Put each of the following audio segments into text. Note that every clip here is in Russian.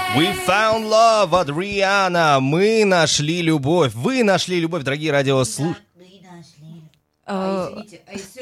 We found love от Rihanna. Мы нашли любовь. Вы нашли любовь, дорогие радиослушатели. Извините,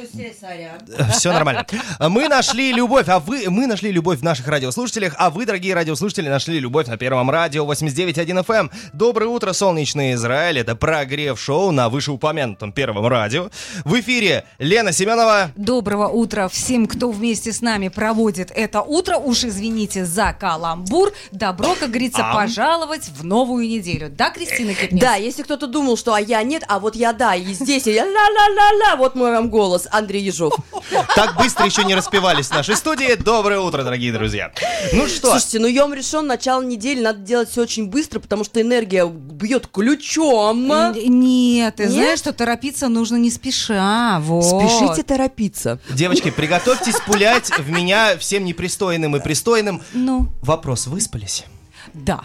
Все нормально. Мы нашли любовь, мы нашли любовь в наших радиослушателях, а вы, дорогие радиослушатели, нашли любовь на Первом радио 89.1 FM. Доброе утро, солнечный Израиль. Это прогрев-шоу на вышеупомянутом Первом радио. В эфире Лена Семенова. Доброго утра всем, кто вместе с нами проводит это утро. Уж извините за каламбур. Добро, как говорится, пожаловать в новую неделю. Да, Кристина Кипнис? Да, если кто-то думал, что я нет, а вот я да, и здесь я ла-ла-ла-ла, вот мой вам голос, Андрей Ежов. Так быстро еще не распевались в нашей студии. Доброе утро, дорогие друзья. Ну что? Слушайте, Йом Ришон, начало недели, надо делать все очень быстро, потому что энергия бьет ключом. Нет, ты знаешь, что торопиться нужно не спеша. Вот. Спешите торопиться. Девочки, приготовьтесь пулять в меня всем непристойным и пристойным. Ну? Вопрос, выспались? Да.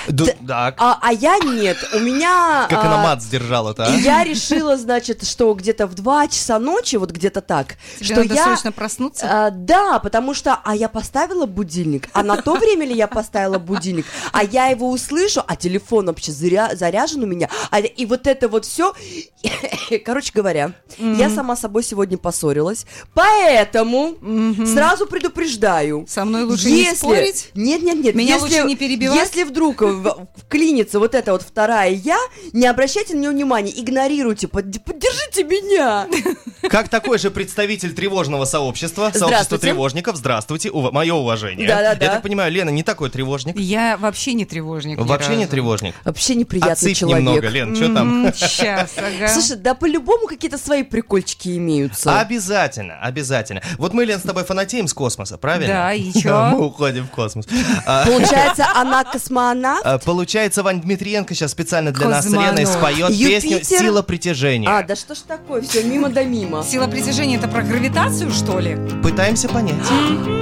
Так. А я нет, у меня... Как она мат сдержала-то, а? Я решила, значит, что где-то в 2 часа ночи, вот где-то так, Тебе что надо срочно проснуться? Да, потому что, я поставила будильник, а на то время ли я поставила будильник, а я его услышу, а телефон вообще заряжен у меня, и вот это вот все, короче говоря, я сама с собой сегодня поссорилась, поэтому сразу предупреждаю. Со мной лучше не спорить? Нет. Меня лучше не перебивать? Если вдруг вклинится вот эта вот вторая я, не обращайте на нее внимания, игнорируйте, поддержите меня. Как такой же представитель тревожного сообщества, сообщества тревожников, здравствуйте, мое уважение. Да. Я так понимаю, Лена не такой тревожник? Я вообще не тревожник. Вообще не тревожник? Вообще неприятный Отсыпь человек. немного, Лен, что там? Сейчас, ага. Слушай, да по-любому какие-то свои прикольчики имеются. Обязательно. Вот мы, Лен, с тобой фанатеем с космоса, правильно? Да, и чё? Мы уходим в космос. Получается, она космонавт? Получается, Вань Дмитриенко сейчас специально для нас с Космонавт. Леной споет песню Юпитер? «Сила притяжения». Да что ж такое, все мимо да мимо. Сила притяжения — это про гравитацию, что ли? Пытаемся понять.